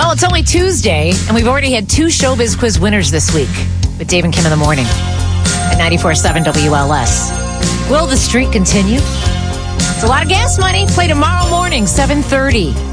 Well, it's only Tuesday, and we've already had 2 Showbiz Quiz winners this week with Dave and Kim in the morning at 94.7 WLS. Will the streak continue? It's a lot of gas money. Play tomorrow morning, 7:30.